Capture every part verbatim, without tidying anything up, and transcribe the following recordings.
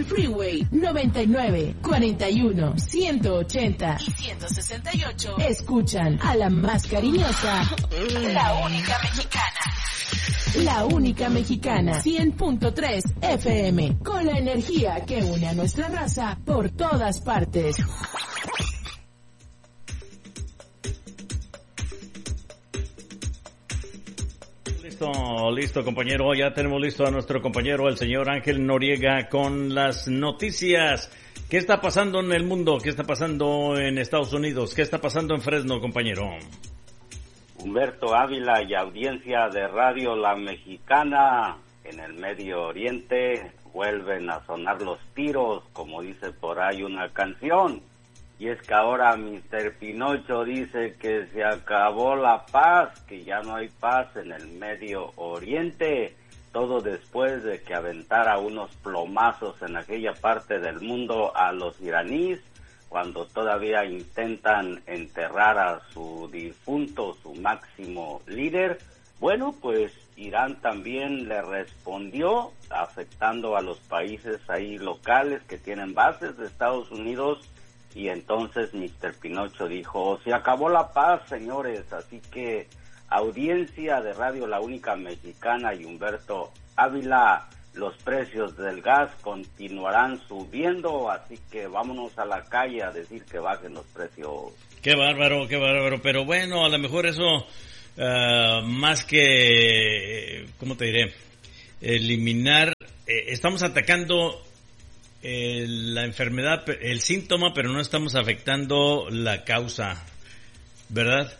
el Freeway noventa y nueve, cuarenta y uno, ciento ochenta y ciento sesenta y ocho. Escuchan a la más cariñosa, la única mexicana. La única mexicana, cien punto tres F M, con la energía que une a nuestra raza por todas partes. Listo, listo, compañero. Ya tenemos listo a nuestro compañero, el señor Ángel Noriega, con las noticias. ¿Qué está pasando en el mundo? ¿Qué está pasando en Estados Unidos? ¿Qué está pasando en Fresno, compañero? Humberto Ávila y audiencia de Radio La Mexicana. En el Medio Oriente vuelven a sonar los tiros, como dice por ahí una canción. Y es que ahora mister Pinocho dice que se acabó la paz, que ya no hay paz en el Medio Oriente. Todo después de que aventara unos plomazos en aquella parte del mundo a los iraníes, cuando todavía intentan enterrar a su difunto, su máximo líder. Bueno, pues Irán también le respondió, afectando a los países ahí locales que tienen bases de Estados Unidos. Y entonces mister Pinocho dijo, se acabó la paz, señores, así que audiencia de Radio La Única Mexicana y Humberto Ávila, los precios del gas continuarán subiendo, así que vámonos a la calle a decir que bajen los precios. Qué bárbaro, qué bárbaro, pero bueno, a lo mejor eso, uh, más que, ¿cómo te diré? Eliminar, eh, estamos atacando Eh, la enfermedad, el síntoma, pero no estamos afectando la causa, ¿verdad?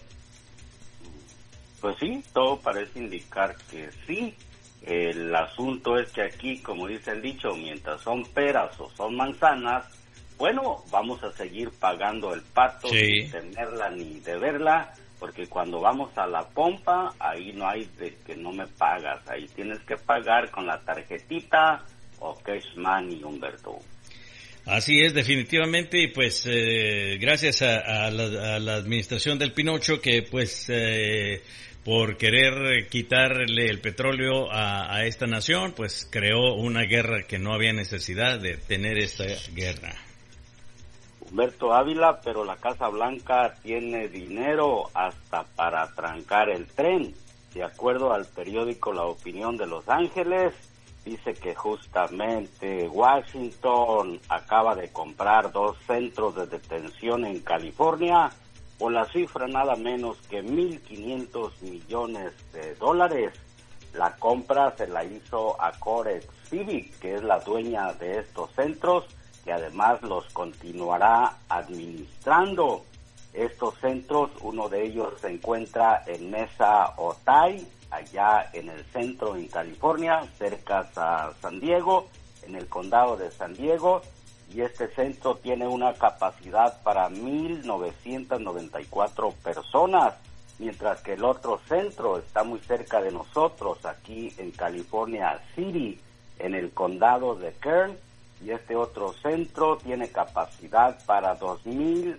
Pues sí, todo parece indicar que sí. El asunto es que aquí, como dice el dicho, mientras son peras o son manzanas, bueno, vamos a seguir pagando el pato, sí, sin tenerla ni deberla, porque cuando vamos a la pompa, ahí no hay de que no me pagas, ahí tienes que pagar con la tarjetita o cash money, Humberto. Así es, definitivamente, y pues eh, gracias a, a, la, a la administración del Pinocho, que pues eh, por querer quitarle el petróleo a, a esta nación, pues creó una guerra que no había necesidad de tener esta guerra. Humberto Ávila, pero la Casa Blanca tiene dinero hasta para trancar el tren. De acuerdo al periódico La Opinión de Los Ángeles, dice que justamente Washington acaba de comprar dos centros de detención en California por la cifra nada menos que mil quinientos millones de dólares. La compra se la hizo a Corex Civic, que es la dueña de estos centros, que además los continuará administrando. Estos centros, uno de ellos se encuentra en Mesa Otay, allá en el centro en California, cerca a San Diego, en el condado de San Diego, y este centro tiene una capacidad para mil novecientas noventa y cuatro personas, mientras que el otro centro está muy cerca de nosotros, aquí en California City, en el condado de Kern, y este otro centro tiene capacidad para dos mil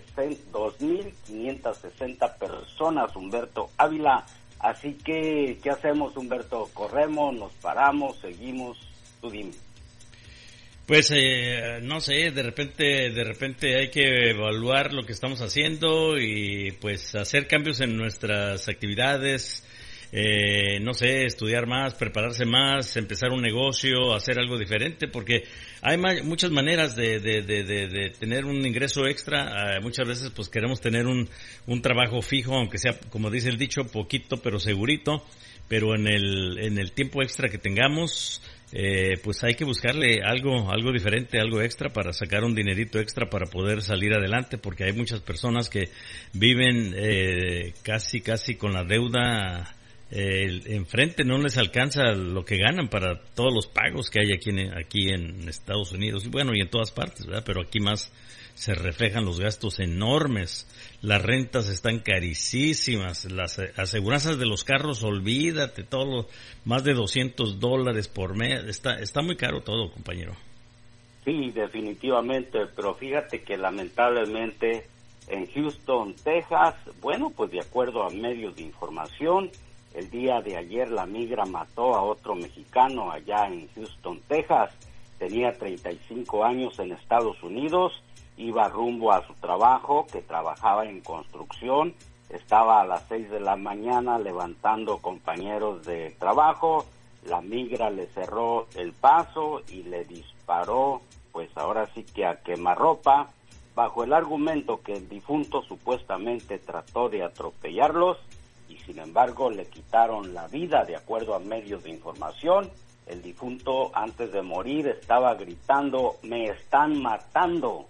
quinientas sesenta personas, Humberto Ávila. Así que, ¿qué hacemos, Humberto? ¿Corremos, nos paramos, seguimos? Tú dime. Pues, eh, no sé, de repente, de repente hay que evaluar lo que estamos haciendo y, pues, hacer cambios en nuestras actividades, eh, no sé, estudiar más, prepararse más, empezar un negocio, hacer algo diferente, porque hay ma- muchas maneras de, de, de, de, de tener un ingreso extra. Uh, muchas veces pues queremos tener un, un trabajo fijo, aunque sea, como dice el dicho, poquito pero segurito, pero en el, en el tiempo extra que tengamos, eh, pues hay que buscarle algo, algo diferente, algo extra para sacar un dinerito extra para poder salir adelante, porque hay muchas personas que viven eh, casi, casi con la deuda Eh, enfrente, no les alcanza lo que ganan para todos los pagos que hay aquí en, aquí en Estados Unidos, y bueno, y en todas partes, ¿verdad? Pero aquí más se reflejan los gastos enormes, las rentas están carísimas, las aseguranzas de los carros, olvídate, todo lo, más de doscientos dólares por mes, está, está muy caro todo, compañero. Sí, definitivamente, pero fíjate que lamentablemente en Houston, Texas, bueno, pues de acuerdo a medios de información, el día de ayer la migra mató a otro mexicano allá en Houston, Texas. tenía treinta y cinco años en Estados Unidos, iba rumbo a su trabajo, que trabajaba en construcción, estaba a las seis de la mañana levantando compañeros de trabajo, la migra le cerró el paso y le disparó, pues ahora sí que a quemarropa, bajo el argumento que el difunto supuestamente trató de atropellarlos y sin embargo le quitaron la vida. De acuerdo a medios de información, el difunto antes de morir estaba gritando: "Me están matando".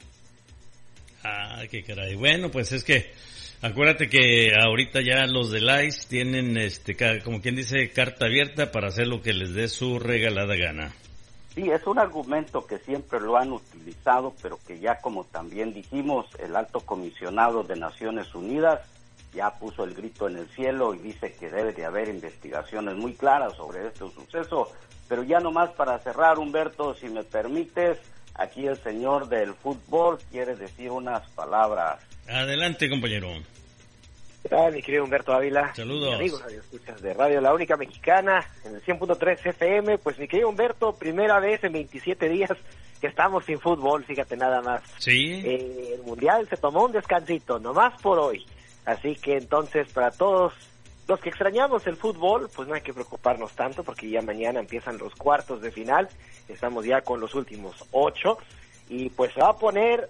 Ah, qué caray. Bueno, pues es que acuérdate que ahorita ya los del I C E tienen, este, como quien dice, carta abierta para hacer lo que les dé su regalada gana. Sí, es un argumento que siempre lo han utilizado, pero que ya, como también dijimos, el alto comisionado de Naciones Unidas ya puso el grito en el cielo y dice que debe de haber investigaciones muy claras sobre este suceso. Pero ya nomás para cerrar, Humberto, si me permites, aquí el señor del fútbol quiere decir unas palabras. Adelante, compañero. ¿Qué tal, mi querido Humberto Ávila? Saludos. Amigos, radio escuchas de Radio La Única Mexicana, en el cien punto tres F M. Pues, mi querido Humberto, primera vez en veintisiete días que estamos sin fútbol, fíjate nada más. Sí. Eh, el Mundial se tomó un descansito, nomás por hoy. Así que entonces, para todos los que extrañamos el fútbol, pues no hay que preocuparnos tanto, porque ya mañana empiezan los cuartos de final. Estamos ya con los últimos ocho. Y pues se va a poner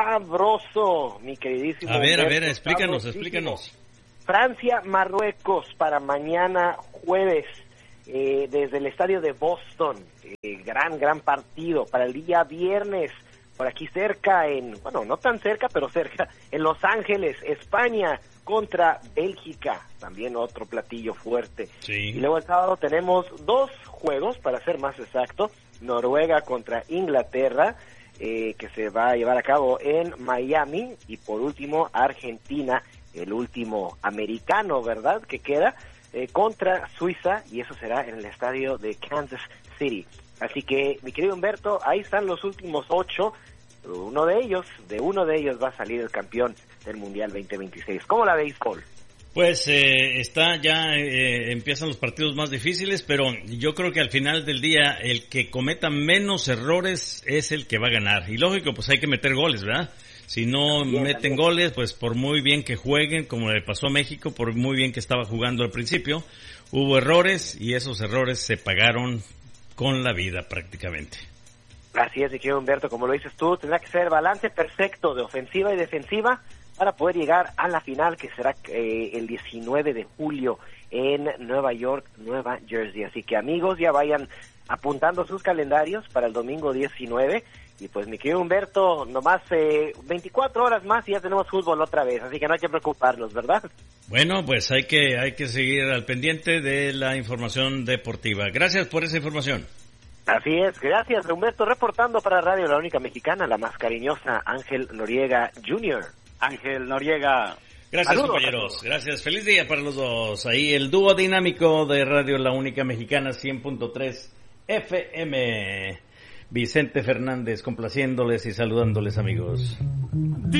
sabroso, mi queridísimo A ver, Humberto, a ver, explícanos, sabrosísimo. explícanos. Francia, Marruecos para mañana jueves eh, desde el estadio de Boston. Eh, gran, gran partido. Para el día viernes, por aquí cerca, en bueno, no tan cerca, pero cerca, en Los Ángeles, España contra Bélgica. También otro platillo fuerte. Sí. Y luego el sábado tenemos dos juegos, para ser más exacto. Noruega contra Inglaterra, eh, que se va a llevar a cabo en Miami. Y por último, Argentina, el último americano, ¿verdad?, que queda, eh, contra Suiza, y eso será en el estadio de Kansas City. Así que, mi querido Humberto, ahí están los últimos ocho. Uno de ellos, de uno de ellos va a salir el campeón del Mundial veinte veintiséis. ¿Cómo la veis, Paul? Pues eh, está ya, eh, empiezan los partidos más difíciles, pero yo creo que al final del día el que cometa menos errores es el que va a ganar. Y lógico, pues hay que meter goles, ¿verdad? Si no bien, meten bien. goles, pues por muy bien que jueguen, como le pasó a México, por muy bien que estaba jugando al principio, hubo errores y esos errores se pagaron con la vida prácticamente. Así es, mi querido Humberto, como lo dices tú, tendrá que ser balance perfecto de ofensiva y defensiva para poder llegar a la final, que será eh, el diecinueve de julio en Nueva York, Nueva Jersey. Así que, amigos, ya vayan apuntando sus calendarios para el domingo diecinueve. Y pues, mi querido Humberto, nomás eh, veinticuatro horas más y ya tenemos fútbol otra vez, así que no hay que preocuparnos, ¿verdad? Bueno, pues hay que hay que seguir al pendiente de la información deportiva. Gracias por esa información. Así es, gracias, Humberto, reportando para Radio La Única Mexicana, la más cariñosa, Ángel Noriega junior Ángel Noriega. Gracias, saludos, compañeros, gracias, feliz día para los dos. Ahí el dúo dinámico de Radio La Única Mexicana, cien punto tres F M. Vicente Fernández complaciéndoles y saludándoles, amigos.